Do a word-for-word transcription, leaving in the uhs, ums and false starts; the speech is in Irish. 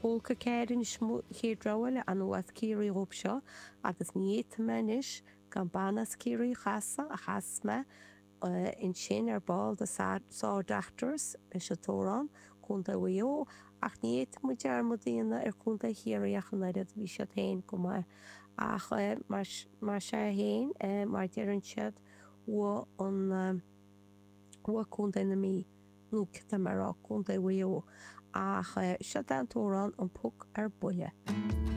pólca céirin chéadráile an bhas cíirí óp seo agus níéis gan banas cíirí chasa a chasma in sin ar ball de sádachtars is se tórán chunta bhuió ach níiad mu dearmú daonna ar chunta chéiríach an leiad bhí se tain go mai ach mar se héin mar dearann siad ua an ua chunta na mí núcta marrá chunta bhuió ach se an tórán an puc ar buile.